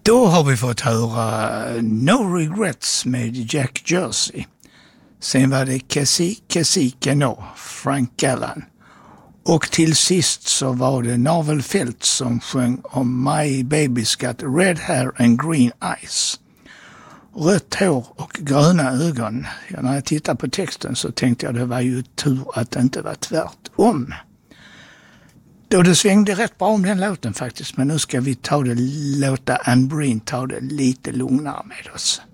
Då har vi fått höra No Regrets med Jack Jersey. Sen var det Kessie No, Frank Gallan. Och till sist så var det Navel Felt som sjöng om My Baby's Got Red Hair and Green Eyes. Rött hår och gröna ögon. Ja, när jag tittar på texten så tänkte jag det var ju tur att det inte var tvärtom. Då det svängde rätt bra om den låten faktiskt. Men nu ska vi låta Anne Breen ta det lite lugnare med oss.